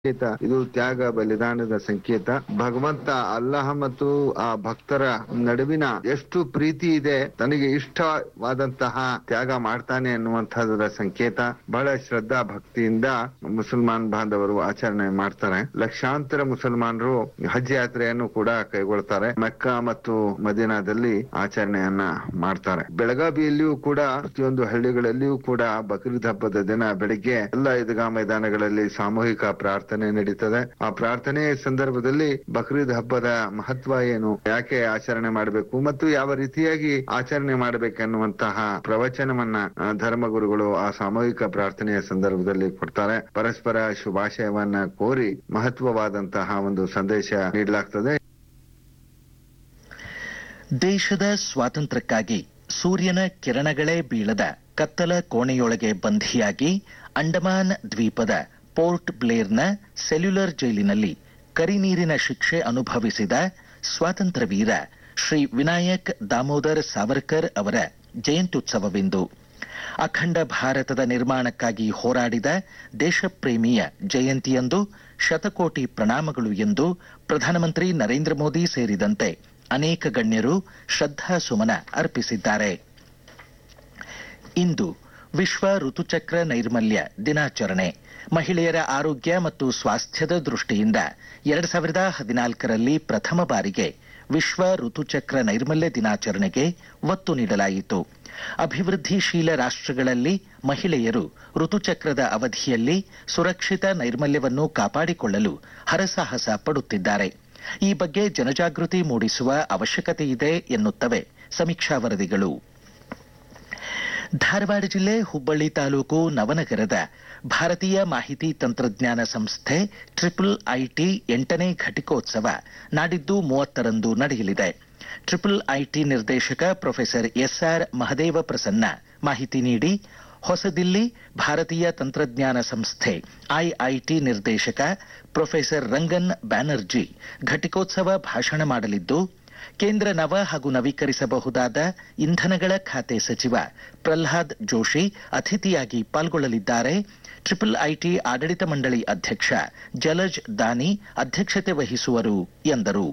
ಇದು ತ್ಯಾಗ ಬಲಿದಾನದ ಸಂಕೇತ. ಭಗವಂತ ಅಲ್ಲಾಹ ಮತ್ತು ಆ ಭಕ್ತರ ನಡುವಿನ ಎಷ್ಟು ಪ್ರೀತಿ ಇದೆ, ತನಗೆ ಇಷ್ಟವಾದಂತಹ ತ್ಯಾಗ ಮಾಡ್ತಾನೆ ಅನ್ನುವಂತಹದರ ಸಂಕೇತ. ಬಹಳ ಶ್ರದ್ಧಾ ಭಕ್ತಿಯಿಂದ ಮುಸಲ್ಮಾನ್ ಬಾಂಧವರು ಆಚರಣೆ ಮಾಡ್ತಾರೆ. ಲಕ್ಷಾಂತರ ಮುಸಲ್ಮಾನರು ಹಜ್ ಯಾತ್ರೆಯನ್ನು ಕೂಡ ಕೈಗೊಳ್ತಾರೆ. ಮೆಕ್ಕಾ ಮತ್ತು ಮದೀನಾದಲ್ಲಿ ಆಚರಣೆಯನ್ನ ಮಾಡ್ತಾರೆ. ಬೆಳಗಾವಿಯಲ್ಲಿಯೂ ಕೂಡ ಪ್ರತಿಯೊಂದು ಹಳ್ಳಿಗಳಲ್ಲಿಯೂ ಕೂಡ ಬಕ್ರೀದ್ ಹಬ್ಬದ ದಿನ ಬೆಳಿಗ್ಗೆ ಎಲ್ಲ ಈದ್ಗಾ ಮೈದಾನಗಳಲ್ಲಿ ಸಾಮೂಹಿಕ ಪ್ರಾರ್ಥನೆ ನಡೀತದೆ. ಆ ಪ್ರಾರ್ಥನೆ ಸಂದರ್ಭದಲ್ಲಿ ಬಕ್ರೀದ್ ಹಬ್ಬದ ಮಹತ್ವ ಏನು, ಯಾಕೆ ಆಚರಣೆ ಮಾಡಬೇಕು ಮತ್ತು ಯಾವ ರೀತಿಯಾಗಿ ಆಚರಣೆ ಮಾಡಬೇಕೆನ್ನುವಂತಹ ಪ್ರವಚನವನ್ನ ಧರ್ಮಗುರುಗಳು ಆ ಸಾಮೂಹಿಕ ಪ್ರಾರ್ಥನೆಯ ಸಂದರ್ಭದಲ್ಲಿ ಕೊಡ್ತಾರೆ. ಪರಸ್ಪರ ಶುಭಾಶಯವನ್ನ ಕೋರಿ ಮಹತ್ವವಾದಂತಹ ಒಂದು ಸಂದೇಶ ನೀಡಲಾಗ್ತದೆ. ದೇಶದ ಸ್ವಾತಂತ್ರ್ಯಕ್ಕಾಗಿ ಸೂರ್ಯನ ಕಿರಣಗಳೇ ಬೀಳದ ಕತ್ತಲ ಕೋಣೆಯೊಳಗೆ ಬಂಧಿಯಾಗಿ ಅಂಡಮಾನ್ ದ್ವೀಪದ ಪೋರ್ಟ್ ಬ್ಲೇರ್ನ ಸೆಲ್ಯುಲರ್ ಜೈಲಿನಲ್ಲಿ ಕರಿನೀರಿನ ಶಿಕ್ಷೆ ಅನುಭವಿಸಿದ ಸ್ವಾತಂತ್ರ್ಯ ವೀರ ಶ್ರೀ ವಿನಾಯಕ್ ದಾಮೋದರ್ ಸಾವರ್ಕರ್ ಅವರ ಜಯಂತ್ಯುತ್ಸವವಿಂದು. ಅಖಂಡ ಭಾರತದ ನಿರ್ಮಾಣಕ್ಕಾಗಿ ಹೋರಾಡಿದ ದೇಶಪ್ರೇಮಿಯ ಜಯಂತಿಯಂದು ಶತಕೋಟಿ ಪ್ರಣಾಮಗಳು ಎಂದು ಪ್ರಧಾನಮಂತ್ರಿ ನರೇಂದ್ರ ಮೋದಿ ಸೇರಿದಂತೆ ಅನೇಕ ಗಣ್ಯರು ಶ್ರದ್ಧಾಸುಮನ ಅರ್ಪಿಸಿದ್ದಾರೆ. ಇಂದು ವಿಶ್ವ ಋತುಚಕ್ರ ನೈರ್ಮಲ್ಯ ದಿನಾಚರಣೆ. ಮಹಿಳೆಯರ ಆರೋಗ್ಯ ಮತ್ತು ಸ್ವಾಸ್ಥ್ಯದ ದೃಷ್ಟಿಯಿಂದ 2014ರಲ್ಲಿ ಪ್ರಥಮ ಬಾರಿಗೆ ವಿಶ್ವ ಋತುಚಕ್ರ ನೈರ್ಮಲ್ಯ ದಿನಾಚರಣೆಗೆ ಒತ್ತು ನೀಡಲಾಯಿತು. ಅಭಿವೃದ್ಧಿಶೀಲ ರಾಷ್ಟ್ರಗಳಲ್ಲಿ ಮಹಿಳೆಯರು ಋತುಚಕ್ರದ ಅವಧಿಯಲ್ಲಿ ಸುರಕ್ಷಿತ ನೈರ್ಮಲ್ಯವನ್ನು ಕಾಪಾಡಿಕೊಳ್ಳಲು ಹರಸಾಹಸ ಪಡುತ್ತಿದ್ದಾರೆ. ಈ ಬಗ್ಗೆ ಜನಜಾಗೃತಿ ಮೂಡಿಸುವ ಅವಶ್ಯಕತೆಯಿದೆ ಎನ್ನುತ್ತವೆ ಸಮೀಕ್ಷಾ ವರದಿಗಳು. ಧಾರವಾಡ ಜಿಲ್ಲೆ ಹುಬ್ಬಳ್ಳಿ ತಾಲೂಕು ನವನಗರದ ಭಾರತೀಯ ಮಾಹಿತಿ ತಂತ್ರಜ್ಞಾನ ಸಂಸ್ಥೆ ಟ್ರಿಪಲ್ ಐಟಿ 8ನೇ ಘಟಿಕೋತ್ಸವ ನಾಡಿದ್ದು 30ರಂದು ನಡೆಯಲಿದೆ. ಟ್ರಿಪಲ್ ಐಟಿ ನಿರ್ದೇಶಕ ಪ್ರೊಫೆಸರ್ ಎಸ್ಆರ್ ಮಹದೇವ ಪ್ರಸನ್ನ ಮಾಹಿತಿ ನೀಡಿ, ಹೊಸದಿಲ್ಲಿ ಭಾರತೀಯ ತಂತ್ರಜ್ಞಾನ ಸಂಸ್ಥೆ ಐಐಟಿ ನಿರ್ದೇಶಕ ಪ್ರೊಫೆಸರ್ ರಂಗನ್ ಬ್ಯಾನರ್ಜಿ ಘಟಿಕೋತ್ಸವ ಭಾಷಣ ಮಾಡಲಿದ್ದು, ಕೇಂದ್ರ ನವ ಹಾಗೂ ನವೀಕರಿಸಬಹುದಾದ ಇಂಧನಗಳ ಖಾತೆ ಸಚಿವ ಪ್ರಹ್ಲಾದ್ ಜೋಶಿ ಅತಿಥಿಯಾಗಿ ಪಾಲ್ಗೊಳ್ಳಲಿದ್ದಾರೆ. ಟ್ರಿಪಲ್ ಐಟಿ ಆಡಳಿತ ಮಂಡಳಿ ಅಧ್ಯಕ್ಷ ಜಲಜ್ ದಾನಿ ಅಧ್ಯಕ್ಷತೆ ವಹಿಸುವರು ಎಂದರು.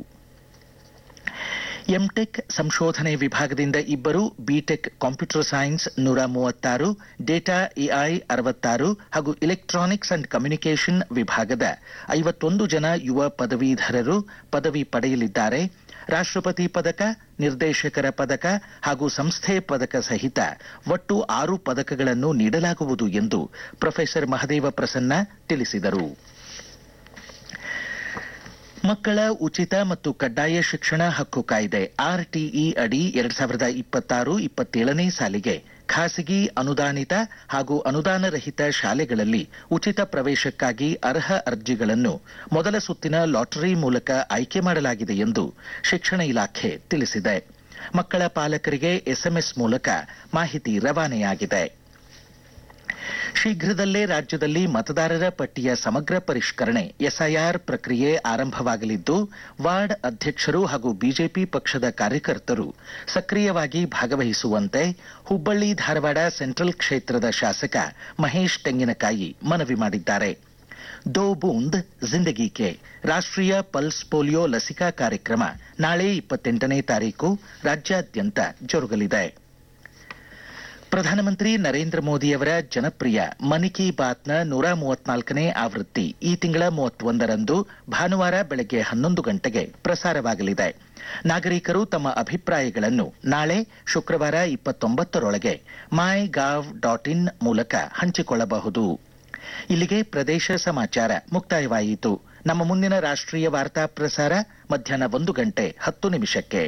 ಎಂಟೆಕ್ ಸಂಶೋಧನೆ ವಿಭಾಗದಿಂದ 2, BTech computer science 136, data AI 66 ಹಾಗೂ ಇಲೆಕ್ಟ್ರಾನಿಕ್ಸ್ ಅಂಡ್ ಕಮ್ಯುನಿಕೇಷನ್ ವಿಭಾಗದ 51 ಜನ ಯುವ ಪದವೀಧರರು ಪದವಿ ಪಡೆಯಲಿದ್ದಾರೆ. ರಾಷ್ಟ್ರಪತಿ ಪದಕ, ನಿರ್ದೇಶಕರ ಪದಕ ಹಾಗೂ ಸಂಸ್ಥೆ ಪದಕ ಸಹಿತ ಒಟ್ಟು 6 ಪದಕಗಳನ್ನು ನೀಡಲಾಗುವುದು ಎಂದು ಪ್ರೊಫೆಸರ್ ಮಹದೇವ ಪ್ರಸನ್ನ ತಿಳಿಸಿದರು. ಮಕ್ಕಳ ಉಚಿತ ಮತ್ತು ಕಡ್ಡಾಯ ಶಿಕ್ಷಣ ಹಕ್ಕು ಕಾಯ್ದೆ ಆರ್ಟಿಇ ಅಡಿ 2026-27ನೇ ಸಾಲಿಗೆ ಖಾಸಗಿ ಅನುದಾನಿತ ಹಾಗೂ ಅನುದಾನರಹಿತ ಶಾಲೆಗಳಲ್ಲಿ ಉಚಿತ ಪ್ರವೇಶಕ್ಕಾಗಿ ಅರ್ಹ ಅರ್ಜಿಗಳನ್ನು ಮೊದಲ ಸುತ್ತಿನ ಲಾಟರಿ ಮೂಲಕ ಆಯ್ಕೆ ಮಾಡಲಾಗಿದೆ ಎಂದು ಶಿಕ್ಷಣ ಇಲಾಖೆ ತಿಳಿಸಿದೆ. ಮಕ್ಕಳ ಪಾಲಕರಿಗೆ ಎಸ್ಎಂಎಸ್ ಮೂಲಕ ಮಾಹಿತಿ ರವಾನೆಯಾಗಿದೆ. ಶೀಘ್ರದಲ್ಲೇ ರಾಜ್ಯದಲ್ಲಿ ಮತದಾರರ ಪಟ್ಟಿಯ ಸಮಗ್ರ ಪರಿಷ್ಕರಣೆ ಎಸ್ಐಆರ್ ಪ್ರಕ್ರಿಯೆ ಆರಂಭವಾಗಲಿದ್ದು, ವಾರ್ಡ್ ಅಧ್ಯಕ್ಷರು ಹಾಗೂ ಬಿಜೆಪಿ ಪಕ್ಷದ ಕಾರ್ಯಕರ್ತರು ಸಕ್ರಿಯವಾಗಿ ಭಾಗವಹಿಸುವಂತೆ ಹುಬ್ಬಳ್ಳಿ ಧಾರವಾಡ ಸೆಂಟ್ರಲ್ ಕ್ಷೇತ್ರದ ಶಾಸಕ ಮಹೇಶ್ ತೆಂಗಿನಕಾಯಿ ಮನವಿ ಮಾಡಿದ್ದಾರೆ. ದೋ ಬೂಂದ್ ಜಿಂದಗಿ ಕೆ ರಾಷ್ಟ್ರೀಯ ಪಲ್ಸ್ ಪೋಲಿಯೋ ಲಸಿಕಾ ಕಾರ್ಯಕ್ರಮ ನಾಳೆ 28ನೇ ತಾರೀಕು ರಾಜ್ಯಾದ್ಯಂತ ಜರುಗಲಿದೆ. ಪ್ರಧಾನಮಂತ್ರಿ ನರೇಂದ್ರ ಮೋದಿಯವರ ಜನಪ್ರಿಯ ಮನ್ ಕಿ ಬಾತ್ನ 134ನೇ ಆವೃತ್ತಿ ಈ ತಿಂಗಳ 31ರಂದು ಭಾನುವಾರ ಬೆಳಗ್ಗೆ 11 ಗಂಟೆಗೆ ಪ್ರಸಾರವಾಗಲಿದೆ. ನಾಗರಿಕರು ತಮ್ಮ ಅಭಿಪ್ರಾಯಗಳನ್ನು ನಾಳೆ ಶುಕ್ರವಾರ 29ರೊಳಗೆ mygov.in ಮೂಲಕ ಹಂಚಿಕೊಳ್ಳಬಹುದು. ಇಲ್ಲಿಗೆ ಪ್ರದೇಶ ಸಮಾಚಾರ ಮುಕ್ತಾಯವಾಯಿತು. ನಮ್ಮ ಮುಂದಿನ ರಾಷ್ಟ್ರೀಯ ವಾರ್ತಾ ಪ್ರಸಾರ ಮಧ್ಯಾಹ್ನ 1:10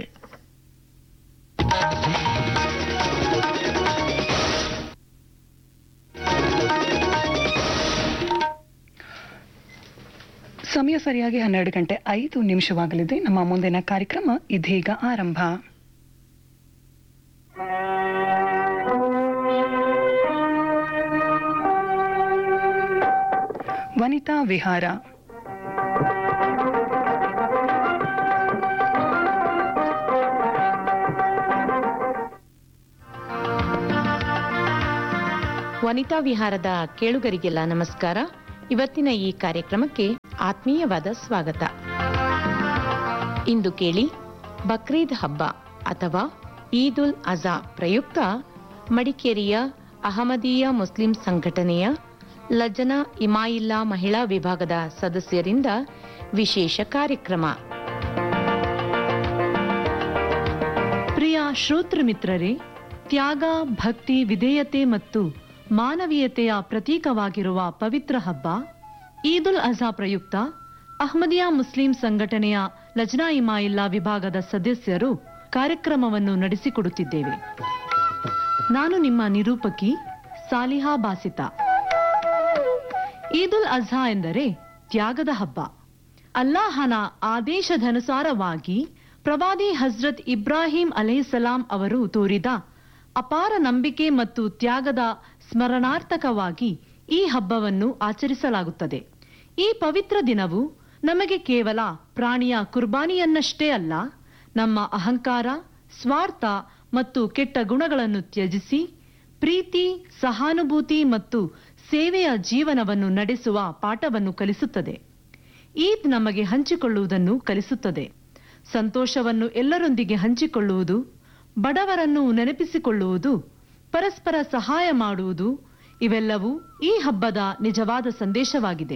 ಸಮಯ ಸರಿಯಾಗಿ 12:05 ನಮ್ಮ ಮುಂದಿನ ಕಾರ್ಯಕ್ರಮ ಇದೀಗ ಆರಂಭ. ವನಿತಾ ವಿಹಾರ. ವನಿತಾ ವಿಹಾರದ ಕೇಳುಗರಿಗೆಲ್ಲ ನಮಸ್ಕಾರ. ಇವತ್ತಿನ ಈ ಕಾರ್ಯಕ್ರಮಕ್ಕೆ ಆತ್ಮೀಯವಾದ ಸ್ವಾಗತ. ಇಂದು ಕೇಳಿ ಬಕ್ರೀದ್ ಹಬ್ಬ ಅಥವಾ ಈದ್ ಉಲ್ ಅಜಾ ಪ್ರಯುಕ್ತ ಮಡಿಕೇರಿಯ ಅಹಮದೀಯ ಮುಸ್ಲಿಂ ಸಂಘಟನೆಯ ಲಜನಾ ಇಮಾಯಿಲ್ಲಾ ಮಹಿಳಾ ವಿಭಾಗದ ಸದಸ್ಯರಿಂದ ವಿಶೇಷ ಕಾರ್ಯಕ್ರಮ. ಪ್ರಿಯ ಶ್ರೋತೃ ಮಿತ್ರರೇ, ತ್ಯಾಗ, ಭಕ್ತಿ, ವಿಧೇಯತೆ ಮತ್ತು ಮಾನವೀಯತೆಯ ಪ್ರತೀಕವಾಗಿರುವ ಪವಿತ್ರ ಹಬ್ಬ ಈದ್ ಉಲ್ ಅಜಾ ಪ್ರಯುಕ್ತ ಅಹ್ಮದಿಯಾ ಮುಸ್ಲಿಂ ಸಂಘಟನೆಯ ಲಜ್ನಾ ಇಮಾಯಿಲ್ಲಾ ವಿಭಾಗದ ಸದಸ್ಯರು ಕಾರ್ಯಕ್ರಮವನ್ನು ನಡೆಸಿಕೊಡುತ್ತಿದ್ದೇವೆ. ನಾನು ನಿಮ್ಮ ನಿರೂಪಕಿ ಸಾಲಿಹಾ ಬಾಸಿತಾ. ಈದ್ ಉಲ್ ಅಜಾ ಎಂದರೆ ತ್ಯಾಗದ ಹಬ್ಬ. ಅಲ್ಲಾಹನ ಆದೇಶದನುಸಾರವಾಗಿ ಪ್ರವಾದಿ ಹಜ್ರತ್ ಇಬ್ರಾಹಿಂ ಅಲೈಹಿಸ್ಸಲಾಂ ಅವರು ತೋರಿದ ಅಪಾರ ನಂಬಿಕೆ ಮತ್ತು ತ್ಯಾಗದ ಸ್ಮರಣಾರ್ಥಕವಾಗಿ ಈ ಹಬ್ಬವನ್ನು ಆಚರಿಸಲಾಗುತ್ತದೆ. ಈ ಪವಿತ್ರ ದಿನವು ನಮಗೆ ಕೇವಲ ಪ್ರಾಣಿಯ ಕುರ್ಬಾನಿಯನ್ನಷ್ಟೇ ಅಲ್ಲ, ನಮ್ಮ ಅಹಂಕಾರ, ಸ್ವಾರ್ಥ ಮತ್ತು ಕೆಟ್ಟ ಗುಣಗಳನ್ನು ತ್ಯಜಿಸಿ ಪ್ರೀತಿ, ಸಹಾನುಭೂತಿ ಮತ್ತು ಸೇವೆಯ ಜೀವನವನ್ನು ನಡೆಸುವ ಪಾಠವನ್ನು ಕಲಿಸುತ್ತದೆ. ಈದ್ ನಮಗೆ ಹಂಚಿಕೊಳ್ಳುವುದನ್ನು ಕಲಿಸುತ್ತದೆ. ಸಂತೋಷವನ್ನು ಎಲ್ಲರೊಂದಿಗೆ ಹಂಚಿಕೊಳ್ಳುವುದು, ಬಡವರನ್ನು ನೆನಪಿಸಿಕೊಳ್ಳುವುದು, ಪರಸ್ಪರ ಸಹಾಯ ಮಾಡುವುದು ಇವೆಲ್ಲವೂ ಈ ಹಬ್ಬದ ನಿಜವಾದ ಸಂದೇಶವಾಗಿದೆ.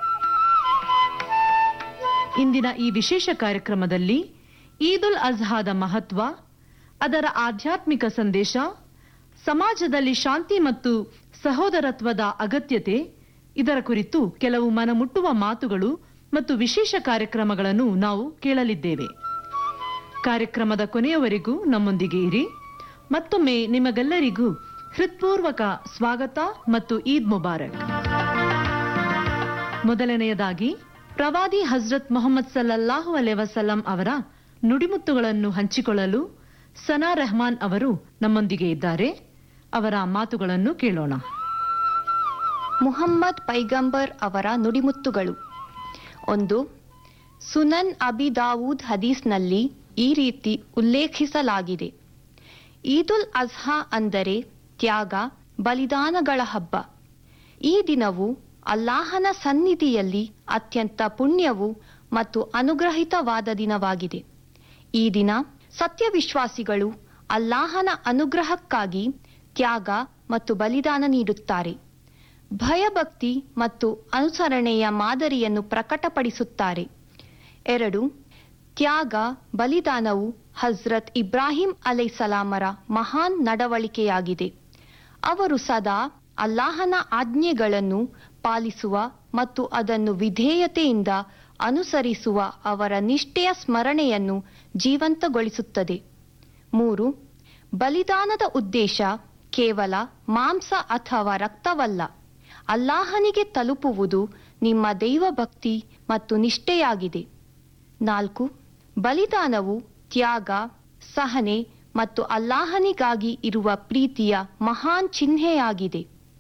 ಇಂದಿನ ಈ ವಿಶೇಷ ಕಾರ್ಯಕ್ರಮದಲ್ಲಿ ಈದ್ ಉಲ್ ಅಜ್ಹಾದ ಮಹತ್ವ, ಅದರ ಆಧ್ಯಾತ್ಮಿಕ ಸಂದೇಶ, ಸಮಾಜದಲ್ಲಿ ಶಾಂತಿ ಮತ್ತು ಸಹೋದರತ್ವದ ಅಗತ್ಯತೆ ಇದರ ಕುರಿತು ಕೆಲವು ಮನಮುಟ್ಟುವ ಮಾತುಗಳು ಮತ್ತು ವಿಶೇಷ ಕಾರ್ಯಕ್ರಮಗಳನ್ನು ನಾವು ಕೇಳಲಿದ್ದೇವೆ. ಕಾರ್ಯಕ್ರಮದ ಕೊನೆಯವರೆಗೂ ನಮ್ಮೊಂದಿಗೆ ಇರಿ. ಮತ್ತೊಮ್ಮೆ ನಿಮಗೆಲ್ಲರಿಗೂ ಹೃತ್ಪೂರ್ವಕ ಸ್ವಾಗತ ಮತ್ತು ಈದ್ ಮುಬಾರಕ್. ಮೊದಲನೆಯದಾಗಿ ಪ್ರವಾದಿ ಹಜ್ರತ್ ಮೊಹಮ್ಮದ್ ಸಲ್ಲಲ್ಲಾಹು ಅಲೈಹಿ ವಸಲ್ಲಂ ಅವರ ನುಡಿಮುತ್ತುಗಳನ್ನು ಹಂಚಿಕೊಳ್ಳಲು ಸನಾ ರೆಹಮಾನ್ ಅವರು ನಮ್ಮೊಂದಿಗೆ ಇದ್ದಾರೆ. ಅವರ ಮಾತುಗಳನ್ನು ಕೇಳೋಣ. ಮುಹಮ್ಮದ್ ಪೈಗಂಬರ್ ಅವರ ನುಡಿಮುತ್ತುಗಳು. 1. ಸುನನ್ ಅಬಿ ದಾವೂದ್ ಹದೀಸ್ನಲ್ಲಿ ಈ ರೀತಿ ಉಲ್ಲೇಖಿಸಲಾಗಿದೆ: ಈದ್ ಉಲ್ ಅಜ್ಹಾ ಅಂದರೆ ತ್ಯಾಗ, ಬಲಿದಾನಗಳ ಹಬ್ಬ. ಈ ದಿನವು ಅಲ್ಲಾಹನ ಸನ್ನಿಧಿಯಲ್ಲಿ ಅತ್ಯಂತ ಪುಣ್ಯವು ಮತ್ತು ಅನುಗ್ರಹಿತವಾದ ದಿನವಾಗಿದೆ. ಈ ದಿನ ಸತ್ಯವಿಶ್ವಾಸಿಗಳು ಅಲ್ಲಾಹನ ಅನುಗ್ರಹಕ್ಕಾಗಿ ತ್ಯಾಗ ಮತ್ತು ಬಲಿದಾನ ನೀಡುತ್ತಾರೆ. ಭಯಭಕ್ತಿ ಮತ್ತು ಅನುಸರಣೆಯ ಮಾದರಿಯನ್ನು ಪ್ರಕಟಪಡಿಸುತ್ತಾರೆ. 2. ತ್ಯಾಗ, ಬಲಿದಾನವು ಹಜ್ರತ್ ಇಬ್ರಾಹಿಂ ಅಲೈಹಿಸ್ಸಲಾಮರ ಮಹಾನ್ ನಡವಳಿಕೆಯಾಗಿದೆ. ಅವರು ಸದಾ ಅಲ್ಲಾಹನ ಆಜ್ಞೆಗಳನ್ನು ಪಾಲಿಸುವ ಮತ್ತು ಅದನ್ನು ವಿಧೇಯತೆಯಿಂದ ಅನುಸರಿಸುವ ಅವರ ನಿಷ್ಠೆಯ ಸ್ಮರಣೆಯನ್ನು ಜೀವಂತಗೊಳಿಸುತ್ತದೆ. 3. ಬಲಿದಾನದ ಉದ್ದೇಶ ಕೇವಲ ಮಾಂಸ ಅಥವಾ ರಕ್ತವಲ್ಲ, ಅಲ್ಲಾಹನಿಗೆ ತಲುಪುವುದು ನಿಮ್ಮ ದೈವಭಕ್ತಿ ಮತ್ತು ನಿಷ್ಠೆಯಾಗಿದೆ. 4. ಬಲಿದಾನವು ತ್ಯಾಗ, ಸಹನೆ ಮತ್ತು ಅಲ್ಲಾಹನಿಗಾಗಿ ಇರುವ ಪ್ರೀತಿಯ ಮಹಾನ್ ಚಿಹ್ನೆಯಾಗಿದೆ.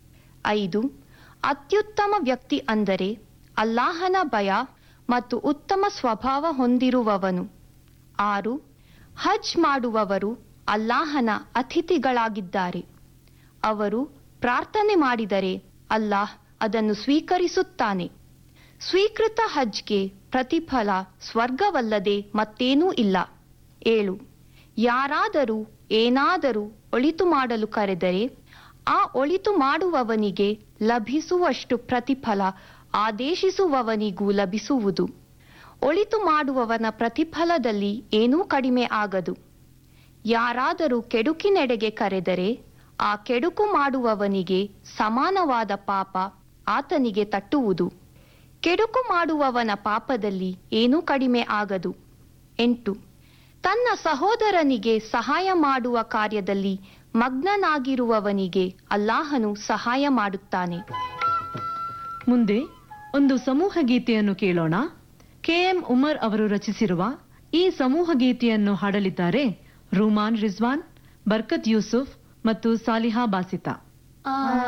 5. ಅತ್ಯುತ್ತಮ ವ್ಯಕ್ತಿ ಅಂದರೆ ಅಲ್ಲಾಹನ ಭಯ ಮತ್ತು ಉತ್ತಮ ಸ್ವಭಾವ ಹೊಂದಿರುವವನು. 6. ಹಜ್ ಮಾಡುವವರು ಅಲ್ಲಾಹನ ಅತಿಥಿಗಳಾಗಿದ್ದಾರೆ. ಅವರು ಪ್ರಾರ್ಥನೆ ಮಾಡಿದರೆ ಅಲ್ಲಾಹ್ ಅದನ್ನು ಸ್ವೀಕರಿಸುತ್ತಾನೆ. ಸ್ವೀಕೃತ ಹಜ್ಗೆ ಪ್ರತಿಫಲ ಸ್ವರ್ಗವಲ್ಲದೆ ಮತ್ತೇನೂ ಇಲ್ಲ. 7. ಯಾರಾದರೂ ಏನಾದರೂ ಒಳಿತು ಮಾಡಲು ಕರೆದರೆ ಆ ಒಳಿತು ಮಾಡುವವನಿಗೆ ಲಭಿಸುವಷ್ಟು ಪ್ರತಿಫಲ ಆದೇಶಿಸುವವನಿಗೂ ಲಭಿಸುವುದು. ಒಳಿತು ಮಾಡುವವನ ಪ್ರತಿಫಲದಲ್ಲಿ ಏನೂ ಕಡಿಮೆ ಆಗದು. ಯಾರಾದರೂ ಕೆಡುಕಿನೆಡೆಗೆ ಕರೆದರೆ ಆ ಕೆಡುಕು ಮಾಡುವವನಿಗೆ ಸಮಾನವಾದ ಪಾಪ ಆತನಿಗೆ ತಟ್ಟುವುದು. ಕೆಡುಕು ಮಾಡುವವನ ಪಾಪದಲ್ಲಿ ಏನೂ ಕಡಿಮೆ ಆಗದು. 8. ತನ್ನ ಸಹೋದರನಿಗೆ ಸಹಾಯ ಮಾಡುವ ಕಾರ್ಯದಲ್ಲಿ ಮಗ್ನನಾಗಿರುವವನಿಗೆ ಅಲ್ಲಾಹನು ಸಹಾಯ ಮಾಡುತ್ತಾನೆ. ಮುಂದೆ ಒಂದು ಸಮೂಹ ಗೀತೆಯನ್ನು ಕೇಳೋಣ. KM ಉಮರ್ ಅವರು ರಚಿಸಿರುವ ಈ ಸಮೂಹ ಗೀತೆಯನ್ನು ಹಾಡಲಿದ್ದಾರೆ ರೂಮಾನ್ ರಿಜ್ವಾನ್, ಬರ್ಕತ್ ಯೂಸುಫ್ ಮತ್ತು ಸಾಲಿಹಾ ಬಾಸಿತಾ.